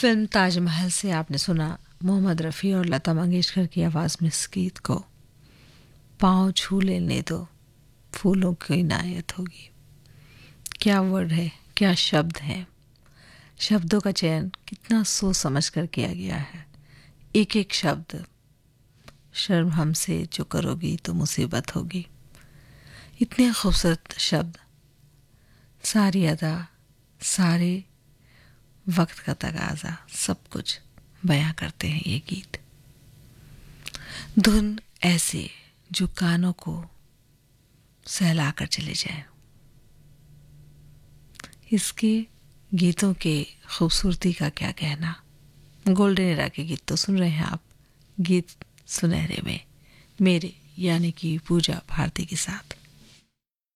Film Taj Mahal से आपने सुना मोहम्मद रफ़ी और लता मंगेशकर की आवाज़ में इस गीत को। पाँव छू लेने दो, फूलों की इनायत होगी। क्या वर्ड है, क्या शब्द है। शब्दों का चयन कितना सोच समझ कर किया गया है। एक एक शब्द, शर्म हमसे जो करोगी तो मुसीबत होगी। इतने खूबसूरत शब्द, सारी अदा, सारे वक्त का तगाजा, सब कुछ बयां करते हैं ये गीत। धुन ऐसे जो कानों को सहला कर चले जाए। इसके गीतों के खूबसूरती का क्या कहना। गोल्डन एरा के गीत तो सुन रहे हैं आप, गीत सुनहरे में मेरे यानी कि पूजा भारती के साथ।